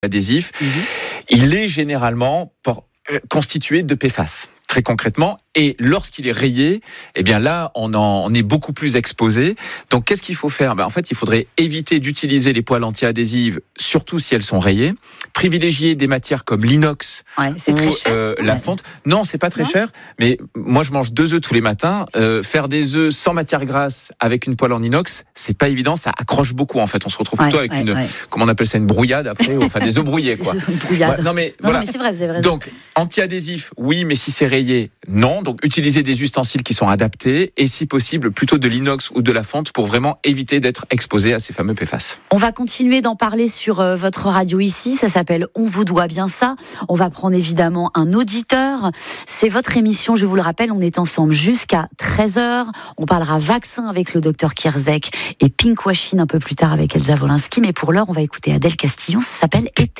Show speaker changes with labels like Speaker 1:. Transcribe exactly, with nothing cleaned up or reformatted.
Speaker 1: adhésif,
Speaker 2: Mmh.
Speaker 1: il est généralement pour, euh, constitué de P F A S. Très concrètement, et lorsqu'il est rayé, eh bien là, on, en, on est beaucoup plus exposé. Donc, qu'est-ce qu'il faut faire ? Ben, en fait, il faudrait éviter d'utiliser les poêles anti-adhésives, surtout si elles sont rayées. Privilégier des matières comme l'inox
Speaker 2: Ouais, c'est
Speaker 1: ou
Speaker 2: très cher.
Speaker 1: euh, la
Speaker 2: Ouais.
Speaker 1: fonte. Non, c'est pas très
Speaker 2: Non.
Speaker 1: cher. Mais moi, je mange deux œufs tous les matins. Euh, faire des œufs sans matière grasse avec une poêle en inox, c'est pas évident. Ça accroche beaucoup. En fait, on se retrouve
Speaker 2: Ouais,
Speaker 1: plutôt avec
Speaker 2: ouais,
Speaker 1: une,
Speaker 2: ouais.
Speaker 1: comment on appelle ça, une brouillade après, ou, enfin des œufs brouillés, quoi.
Speaker 2: Des œufs brouillades.
Speaker 1: Ouais, non mais
Speaker 2: Non,
Speaker 1: voilà.
Speaker 2: non, mais c'est vrai, vous avez raison.
Speaker 1: Donc, anti-adhésif, oui, mais si c'est rayé, non. Donc, utilisez des ustensiles qui sont adaptés et, si possible, plutôt de l'inox ou de la fonte pour vraiment éviter d'être exposé à ces fameux P F A S.
Speaker 2: On va continuer d'en parler sur euh, votre radio ici. Ça s'appelle On vous doit bien ça. On va prendre évidemment un auditeur. C'est votre émission, je vous le rappelle. On est ensemble jusqu'à treize heures. On parlera vaccin avec le docteur Kierzek et pinkwashing un peu plus tard avec Elsa Wolinski. Mais pour l'heure, on va écouter Adèle Castillon. Ça s'appelle Été.